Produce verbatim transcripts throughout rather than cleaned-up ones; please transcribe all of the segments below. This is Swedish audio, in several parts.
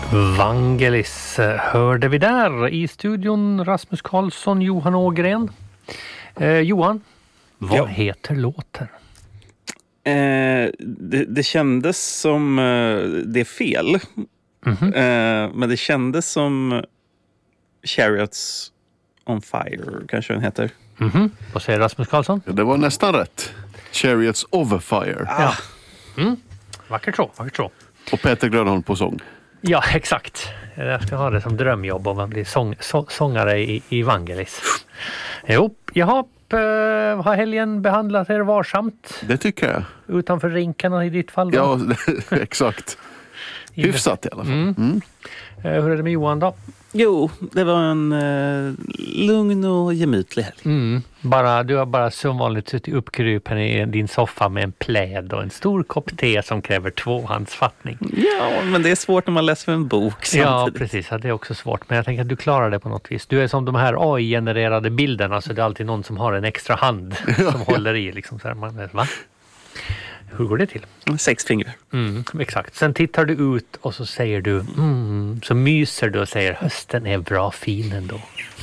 Vangelis hörde vi där. I studion Rasmus Karlsson, Johan Ågren. Eh, Johan, vad ja. heter låten? Eh, det, det kändes som eh, det är fel. Mm-hmm. Eh, men det kändes som Chariots on Fire, kanske den heter. Mm-hmm. Vad säger Rasmus Karlsson? Det var nästan rätt. Chariots over Fire. Ja. Mm. Vackert så, vackert så. Och Peter Grönholm på sång. Ja, exakt. Jag ska ha det som drömjobb om man blir sång, så, sångare i, i Vangelis. Jo, jag har, äh, har helgen behandlat er varsamt. Det tycker jag. Utanför rinkarna i ditt fall då? Ja, exakt. Hyfsat i alla fall. Mm. Mm. Uh, hur är det med Johan då? Jo, det var en uh, lugn och gemytlig helg. Mm. Bara, du har bara som vanligt suttit uppkrypen i din soffa med en pläd och en stor kopp te som kräver tvåhandsfattning. Ja, men det är svårt när man läser en bok samtidigt. Ja, precis. Ja, det är också svårt. Men jag tänker att du klarar det på något vis. Du är som de här A I-genererade bilderna, så det är alltid någon som har en extra hand som ja, håller i. Liksom, så här, man, va? Hur går det till? Sex fingrar. Mm, exakt. Sen tittar du ut och så säger du, mm, så myser du och säger, hösten är bra fin ändå.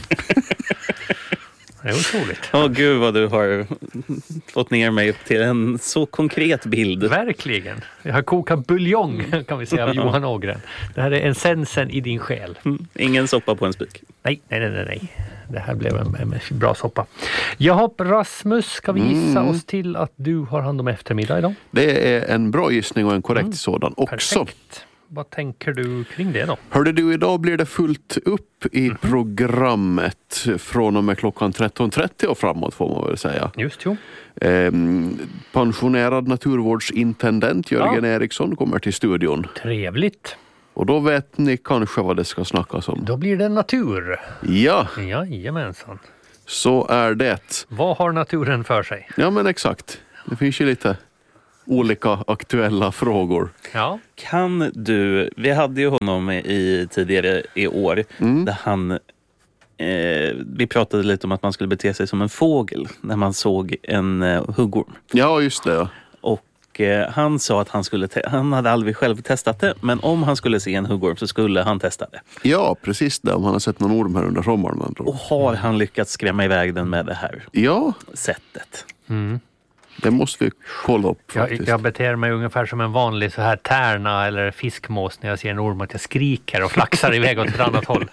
Det är otroligt. Åh gud vad du har fått ner mig till en så konkret bild. Verkligen. Jag har kokat buljong, kan vi säga, av Johan Ågren. Det här är essensen i din själ. Mm. Ingen soppa på en spik. Nej, nej, nej, nej. Det här blev en, en bra soppa. Jaha, Rasmus, ska vi gissa mm. oss till att du har hand om eftermiddag idag? Det är en bra gissning och en korrekt mm. sådan också. Perfekt. Vad tänker du kring det då? Hörde du, idag blir det fullt upp i mm. programmet från och med klockan tretton trettio och framåt, får man väl säga. Just jo. Eh, pensionerad naturvårdsintendent Jörgen ja. Eriksson kommer till studion. Trevligt. Och då vet ni kanske vad det ska snackas om. Då blir det natur. Ja. Jajamensan. Så är det. Vad har naturen för sig? Ja, men exakt. Det finns ju lite olika aktuella frågor. Ja. Kan du, vi hade ju honom i tidigare i år mm. där han eh, vi pratade lite om att man skulle bete sig som en fågel när man såg en eh, huggorm. Ja, just det. Och eh, han sa att han skulle te- han hade aldrig själv testat det, men om han skulle se en huggorm så skulle han testa det. Ja, precis det. Om han har sett någon orm här under sommaren. Man tror. Och har han lyckats skrämma iväg den med det här ja. sättet? Mm. Det måste vi kolla upp faktiskt. Jag, jag beter mig ungefär som en vanlig så här tärna eller fiskmås när jag ser en orm, att jag skriker och flaxar iväg åt ett annat håll.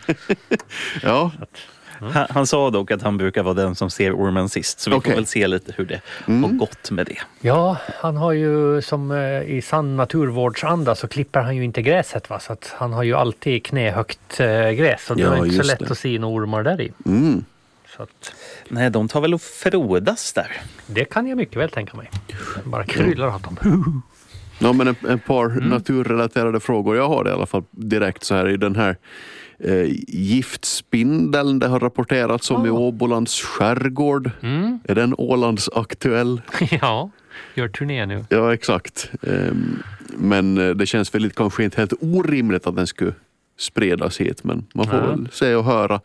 Ja. Att, mm. han, han sa dock att han brukar vara den som ser ormen sist. Så vi okay. får väl se lite hur det mm. har gått med det. Ja, han har ju som eh, i sann naturvårdsanda så klipper han ju inte gräset, va? Så att han har ju alltid knähögt eh, gräs. Och det ja, är inte så lätt det. att se några ormar där i. Mm. Så att, nej, de tar väl och frodas där. det kan jag mycket väl tänka mig. Bara kryllar av dem. Ja, men ett, ett par mm. naturrelaterade frågor jag har i alla fall direkt så här i den här eh, giftspindeln det har rapporterats om oh. i Åbolands skärgård. Mm. Är den Ålands aktuell? Ja, gör turné nu. Ja, exakt. Um, men det känns väl kanske inte helt orimligt att den skulle spredas hit, men man får ja. väl se och höra.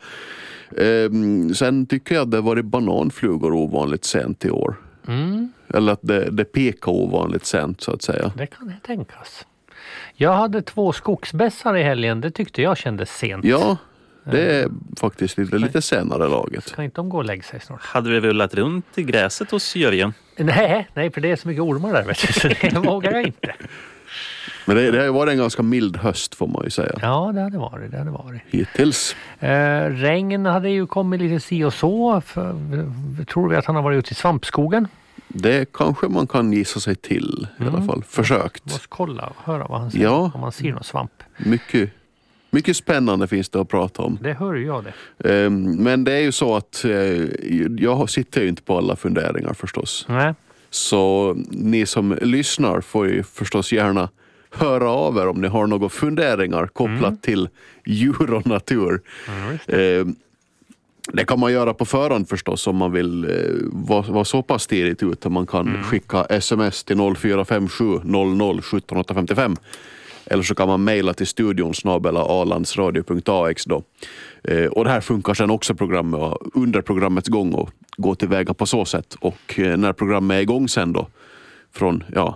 Um, sen tycker jag att det har varit bananflugor ovanligt sent i år. Mm. Eller att det, det pekar ovanligt sent så att säga. Det kan det tänkas. Jag hade två skogsbässar i helgen. Det tyckte jag kändes sent. Ja, det är mm. faktiskt lite, lite senare laget. Ska inte de gå och lägga sig snart? Hade vi rullat runt i gräset hos Jörgen? Nej, nej, för det är så mycket ormar där, vet du, så det vågar jag inte. Men det, det har varit en ganska mild höst får man ju säga. Ja, det hade varit, det hade varit. Hittills. Eh, regn hade ju kommit lite si och så. För, tror vi att han har varit ute i svampskogen? Det kanske man kan gissa sig till i mm. alla fall. Försökt. Måste kolla och höra vad han säger. Ja. Om man ser någon svamp. Mycket, mycket spännande finns det att prata om. Det hör jag det. Eh, men det är ju så att eh, jag sitter ju inte på alla funderingar förstås. Nej. Så ni som lyssnar får ju förstås gärna höra av er om ni har några funderingar kopplat mm. till djur och natur. Mm, det. Eh, det kan man göra på förhand förstås om man vill eh, vara, vara så pass tidigt ute. Man kan mm. skicka sms till noll fyra fem sju noll noll sju åtta fem fem. Eller så kan man mejla till studion snabel-a alandsradio punkt a x då. Eh, och det här funkar sen också programmet under programmets gång och gå tillväga på så sätt. Och eh, när programmet är igång sen då från ja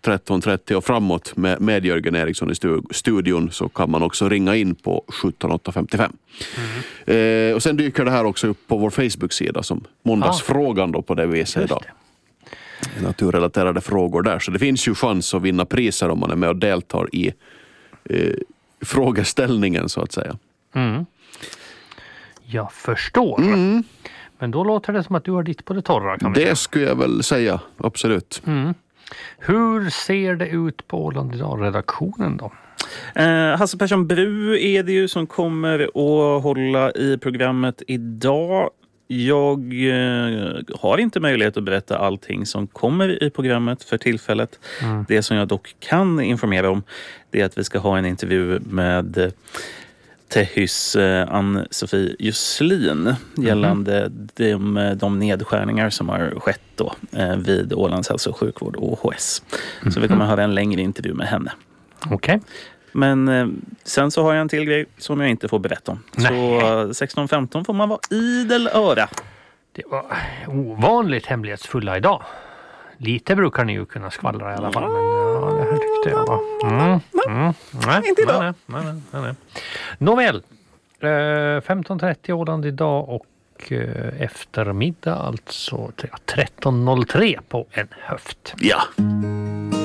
tretton trettio och framåt med, med Jörgen Eriksson i stu- studion, så kan man också ringa in på sjutton åtta femtiofem. Mm. Eh, och sen dyker det här också upp på vår Facebook-sida som måndagsfrågan då på det viset idag. Naturrelaterade frågor där. Så det finns ju chans att vinna priser om man är med och deltar i eh, frågeställningen så att säga. Mm. Jag förstår. Mm. Men då låter det som att du har ditt på det torra. Kan det säga. skulle jag väl säga, absolut. Mm. Hur ser det ut på Åland idag-redaktionen då? Eh, Hasse Persson Bru är det ju som kommer att hålla i programmet idag. Jag eh, har inte möjlighet att berätta allting som kommer i programmet för tillfället. Mm. Det som jag dock kan informera om, det är att vi ska ha en intervju med eh, Tehys eh, Ann-Sofie Jusslin gällande mm. de, de nedskärningar som har skett då, eh, vid Ålands hälso- och sjukvård, O H S. Mm. Så vi kommer att ha en längre intervju med henne. Okej. Okay. Men eh, sen så har jag en till grej som jag inte får berätta om. Nej. Så sexton femton får man vara idel öra. Det var ovanligt hemlighetsfulla idag. Lite brukar ni ju kunna skvallra i alla fall. Men ja, det här tyckte jag var... Mm, mm, nej, inte idag. Nej, nej, nej, nej. Nåväl. Eh, femton trettio Åland idag och eh, eftermiddag alltså tretton noll tre på en höft. Ja.